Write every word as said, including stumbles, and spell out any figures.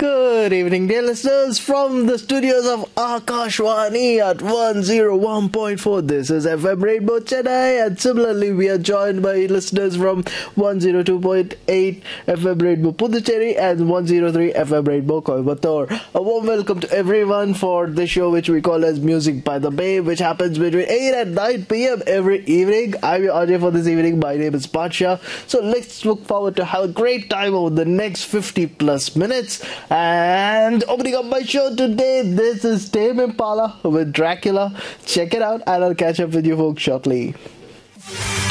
Good evening, dear listeners, from the studios of Akashwani at one oh one point four. This is F M Rainbow Chennai, and similarly, we are joined by listeners from one oh two point eight F M Rainbow Puducherry and one oh three F M Rainbow Coimbatore. A warm welcome to everyone for this show, which we call as Music by the Bay, which happens between eight and nine p.m. every evening. I'm your R J for this evening. My name is Badsha. So let's look forward to have a great time over the next fifty plus minutes. And opening up my show today, this is Tame Impala with Dracula. Check it out, and I'll catch up with you folks shortly.